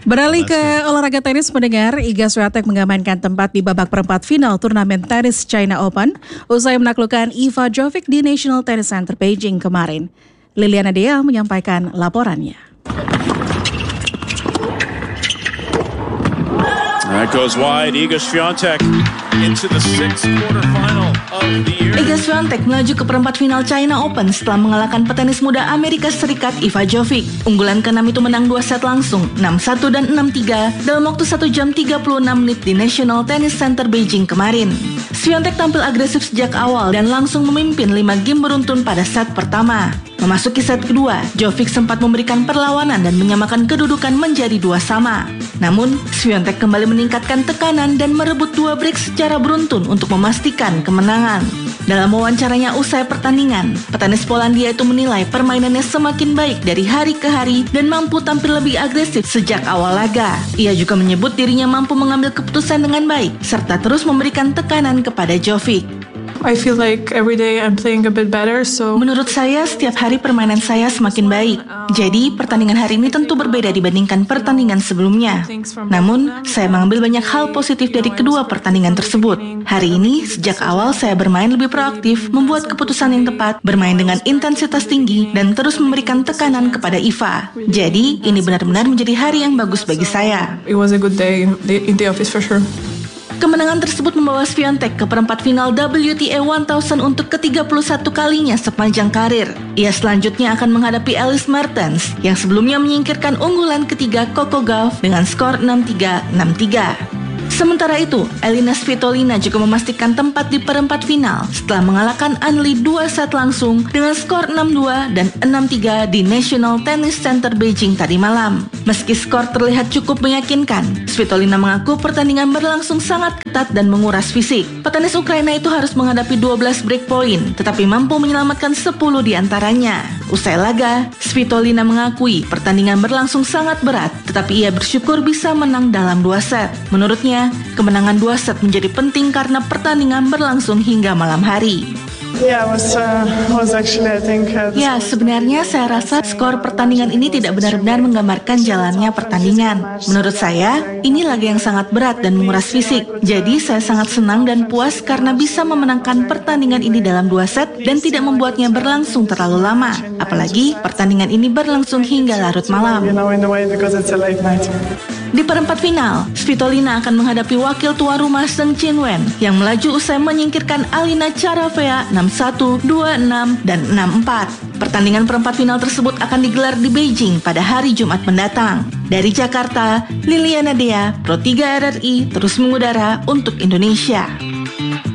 Beralih ke olahraga tenis pendengar, Iga Swiatek mengamankan tempat di babak perempat final turnamen tenis China Open usai menaklukkan Iva Jovic di National Tennis Center Beijing kemarin. Liliana Dea menyampaikan laporannya. That goes wide. Iga Swiatek into the sixth quarterfinal of the year. Iga Swiatek melaju ke perempat final China Open setelah mengalahkan petenis muda Amerika Serikat Iva Jovic. Unggulan ke-6 itu menang 2 set langsung, 6-1 dan 6-3 dalam waktu 1 jam 36 menit di National Tennis Center Beijing kemarin. Swiatek tampil agresif sejak awal dan langsung memimpin 5 game beruntun pada set pertama. Memasuki set kedua, Jovic sempat memberikan perlawanan dan menyamakan kedudukan menjadi 2-2. Namun, Swiatek kembali meningkatkan tekanan dan merebut 2 break secara beruntun untuk memastikan kemenangan. Dalam wawancaranya usai pertandingan, petenis Polandia itu menilai permainannya semakin baik dari hari ke hari dan mampu tampil lebih agresif sejak awal laga. Ia juga menyebut dirinya mampu mengambil keputusan dengan baik, serta terus memberikan tekanan kepada Jovic. I feel like every day I'm playing a bit better, so Menurut saya, setiap hari permainan saya semakin baik. Jadi, pertandingan hari ini tentu berbeda dibandingkan pertandingan sebelumnya. Namun, saya mengambil banyak hal positif dari kedua pertandingan tersebut. Hari ini, sejak awal saya bermain lebih proaktif, membuat keputusan yang tepat, bermain dengan intensitas tinggi, dan terus memberikan tekanan kepada Iva. Jadi, ini benar-benar menjadi hari yang bagus bagi saya. it was a good day in the office for sure. Kemenangan tersebut membawa Swiatek ke perempat final WTA 1000 untuk ke-31 kalinya sepanjang karir. Ia selanjutnya akan menghadapi Elise Mertens yang sebelumnya menyingkirkan unggulan ketiga Coco Gauff dengan skor 6-3, 6-3. Sementara itu, Elina Svitolina juga memastikan tempat di perempat final setelah mengalahkan Anli 2 set langsung dengan skor 6-2 dan 6-3 di National Tennis Center Beijing tadi malam. Meski skor terlihat cukup meyakinkan, Svitolina mengaku pertandingan berlangsung sangat ketat dan menguras fisik. Petenis Ukraina itu harus menghadapi 12 break point, tetapi mampu menyelamatkan 10 di antaranya. Usai laga, Svitolina mengakui pertandingan berlangsung sangat berat, tetapi ia bersyukur bisa menang dalam 2 set. Menurutnya, kemenangan 2 set menjadi penting karena pertandingan berlangsung hingga malam hari. Ya, sebenarnya saya rasa skor pertandingan ini tidak benar-benar menggambarkan jalannya pertandingan. Menurut saya, ini laga yang sangat berat dan menguras fisik. Jadi, saya sangat senang dan puas karena bisa memenangkan pertandingan ini dalam 2 set dan tidak membuatnya berlangsung terlalu lama. Apalagi, pertandingan ini berlangsung hingga larut malam. Di perempat final, Svitolina akan menghadapi wakil tuan rumah Zheng Qinwen yang melaju usai menyingkirkan Alina Charavea 6-1, 2-6, dan 6-4. Pertandingan perempat final tersebut akan digelar di Beijing pada hari Jumat mendatang. Dari Jakarta, Liliana Dea, Pro 3 RRI terus mengudara untuk Indonesia.